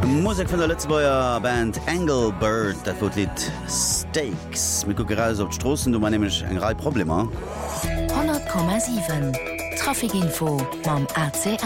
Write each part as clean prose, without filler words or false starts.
Musik von der Lützbauer Band Engelbird, das wird Lied Steaks. Wir gucken raus auf die Straßen, du meinst nämlich ein Reihe Probleme. 100,7 Trafikinfo beim ACL.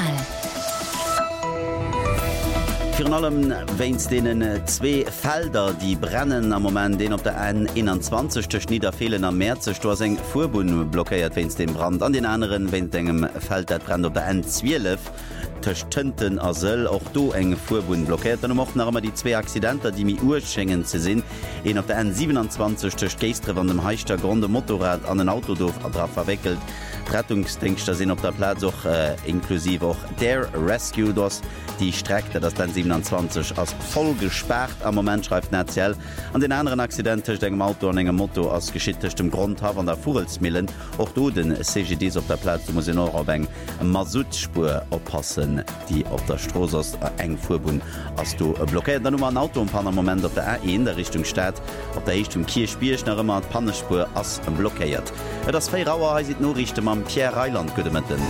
Vor allem wenn's denen zwei Felder, die brennen am Moment, den auf der N21 durch Niederfehlen am März, du hast ein Fuhrbund blockiert, wenn's den Brand. An den anderen, wenn dem Feld der brennt auf der N12, durch Tünten Asel, auch du eng Fuhrbund blockiert. Dann machen noch immer die zwei Accidenten, die mir urschenken zu sind. Einen auf der N27 durch Geistre von dem Heichter Grunde Motorrad an den Autodorf drauf verwickelt. Rettungsdienste sind auf der Platz auch inklusive auch der Rescue, das die Strecke, das dann 27 als voll gesperrt am Moment schreibt Netziel. An den anderen Accident durch dem Auto an engem Motto aus geschittechtem Grund haben an der Furelsmillen. Auch du den CGDs auf der Platz, du musst in noch auf eng Masutspur oppassen, die auf der Straße eng Fuhrbund als du blockiert. Dann ein Auto ein paar Moment auf der A1 der Richtung Stadt, auf der Richtung Kirchbierch noch immer die Pannenspur als blockiert. Das Feierauer heißt nur Richtung am Pierre Reiland Güdemitten.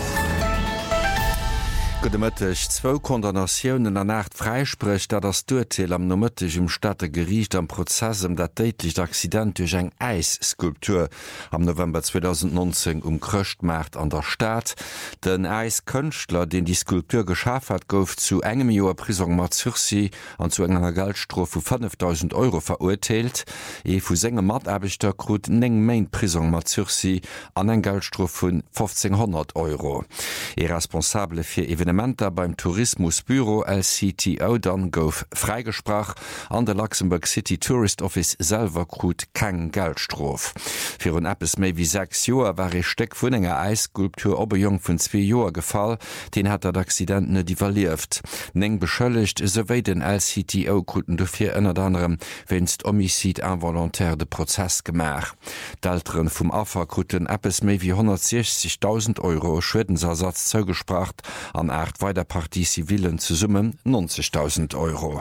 Gudemëttech 2 Kondamnatiounen an Nacht freispricht, dat das Urteil am Nomëttech im Stadtegericht am Prozessem dat déitlich Accident duch eng Eisskulptur am November 2019 Kröchtmarkt an der Stadt. Den Eiskënchtler, den die Skulptur geschaf hat, gouf zu engem Joer Prison mat Sursi an zu enger Geldstrof vu 5.000 € verurteilt. Vu segem Matarbeiter krut eng méint Prison mat Sursi an eng Geldstrof vun 1.500 €. Responsable fir Evenementer beim Tourismusbüro LCTO dann gouf freigesprach, an der Luxemburg City Tourist Office selber krut keng Geldstrof. Für un Appes méi wie 6 Joer war Steck vun enger Eisskulptur Oberjung vun 2 Joer gefall, den hat der Accident net überlieft. Neng beschëlligt sewéi den LCTO kruten du fir ënner anderem wennst Homizid involontaire de Prozess gemach. D'Älteren vum Affer kruten Appes méi wie 160.000 € Schwedensersatz zougespracht, an 8 weiter Partie Zivilen zu summen 90.000 €.